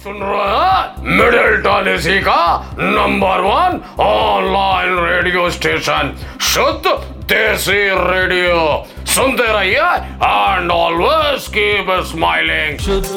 सुन रहे हैं मिडिल्टन इसी का नंबर 1 ऑनलाइन रेडियो स्टेशन, शुद्ध देसी रेडियो। सुनते रहिए एंड ऑलवेज कीप स्माइलिंग।